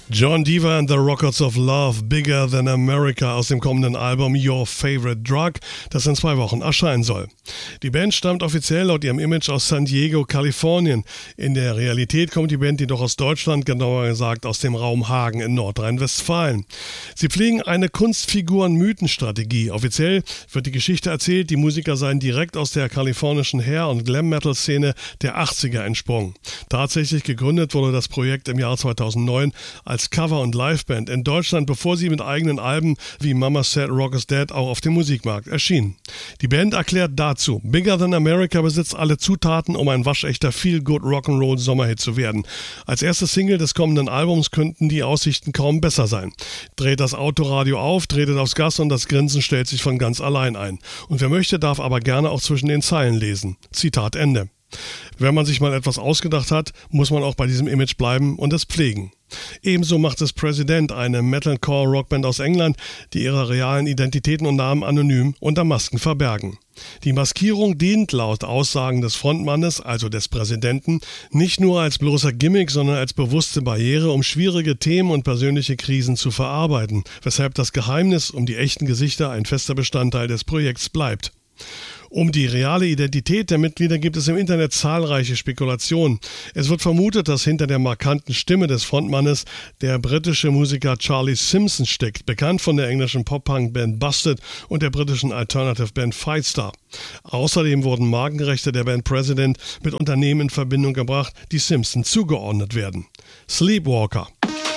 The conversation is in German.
John Deaver and the Rockets of Love, Bigger Than America aus dem kommenden Album Your Favorite Drug, das in 2 Wochen erscheinen soll. Die Band stammt offiziell laut ihrem Image aus San Diego, Kalifornien. In der Realität kommt die Band jedoch aus Deutschland, genauer gesagt aus dem Raum Hagen in Nordrhein-Westfalen. Sie pflegen eine Kunstfiguren-Mythen-Strategie. Offiziell wird die Geschichte erzählt, die Musiker seien direkt aus der kalifornischen Hair- und Glam-Metal-Szene der 80er entsprungen. Tatsächlich gegründet wurde das Projekt im Jahr 2009 als Cover- und Liveband in Deutschland, bevor sie mit eigenen Alben wie Mama Said Rock is Dead auch auf dem Musikmarkt erschienen. Die Band erklärt dazu, Bigger Than America besitzt alle Zutaten, um ein waschechter Feel-Good Rock'n'Roll Sommerhit zu werden. Als erste Single des kommenden Albums könnten die Aussichten kaum besser sein. Dreht das Autoradio auf, tretet aufs Gas und das Grinsen stellt sich von ganz allein ein. Und wer möchte, darf aber gerne auch zwischen den Zeilen lesen. Zitat Ende. Wenn man sich mal etwas ausgedacht hat, muss man auch bei diesem Image bleiben und es pflegen. Ebenso macht es President, eine Metalcore-Rockband aus England, die ihre realen Identitäten und Namen anonym unter Masken verbergen. Die Maskierung dient laut Aussagen des Frontmannes, also des Präsidenten, nicht nur als bloßer Gimmick, sondern als bewusste Barriere, um schwierige Themen und persönliche Krisen zu verarbeiten, weshalb das Geheimnis um die echten Gesichter ein fester Bestandteil des Projekts bleibt. Um die reale Identität der Mitglieder gibt es im Internet zahlreiche Spekulationen. Es wird vermutet, dass hinter der markanten Stimme des Frontmannes der britische Musiker Charlie Simpson steckt, bekannt von der englischen Pop-Punk-Band Busted und der britischen Alternative-Band Fightstar. Außerdem wurden Markenrechte der Band President mit Unternehmen in Verbindung gebracht, die Simpson zugeordnet werden. Sleepwalker.